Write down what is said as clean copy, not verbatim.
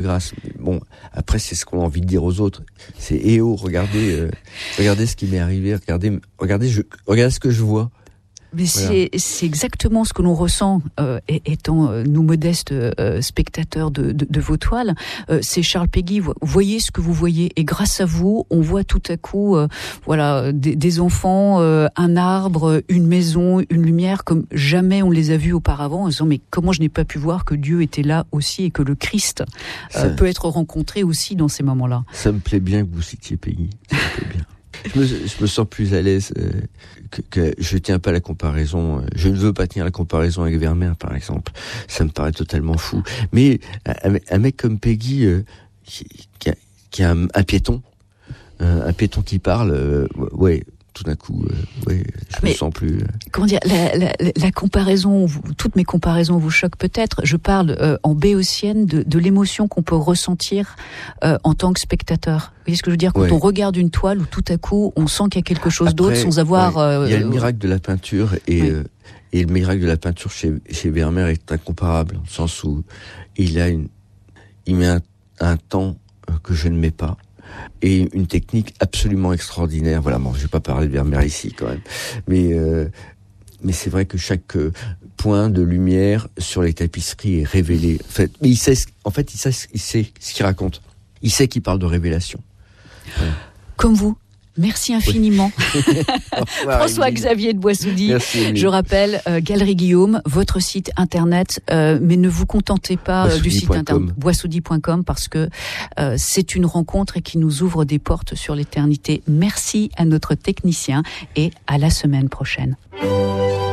grâce. Mais bon, après, c'est ce qu'on a envie de dire aux autres. C'est regardez ce qui m'est arrivé, regardez ce que je vois. Mais voilà. C'est exactement ce que l'on ressent étant nous modestes spectateurs de vos toiles. C'est Charles Péguy, voyez ce que vous voyez, et grâce à vous, on voit tout à coup des enfants, un arbre, une maison, une lumière comme jamais on les a vus auparavant, en disant mais comment je n'ai pas pu voir que Dieu était là aussi et que le Christ peut être rencontré aussi dans ces moments-là. Ça me plaît bien que vous citiez Péguy, ça me plaît bien. Je me sens plus à l'aise que je tiens pas la comparaison. Je ne veux pas tenir la comparaison avec Vermeer, par exemple. Ça me paraît totalement fou. Mais un mec comme Péguy, qui a un piéton qui parle, ouais. Tout d'un coup, je me sens plus... Comment dire, la comparaison, toutes mes comparaisons vous choquent peut-être. Je parle en béotienne de l'émotion qu'on peut ressentir en tant que spectateur. Vous voyez ce que je veux dire ? Quand on regarde une toile où tout à coup, on sent qu'il y a quelque chose d'autre sans avoir... Il y a le miracle de la peinture et le miracle de la peinture chez Vermeer est incomparable, dans le sens où il met un temps que je ne mets pas. Et une technique absolument extraordinaire. Voilà, bon, je vais pas parler de Vermeer ici quand même, mais c'est vrai que chaque point de lumière sur les tapisseries est révélé. Il sait ce qu'il raconte. Il sait qu'il parle de révélation. Voilà. Comme vous. Merci infiniment. François-Xavier de Boissoudy. Je rappelle, Galerie Guillaume, votre site internet, mais ne vous contentez pas du site internet boissoudy.com parce que c'est une rencontre et qui nous ouvre des portes sur l'éternité. Merci à notre technicien et à la semaine prochaine.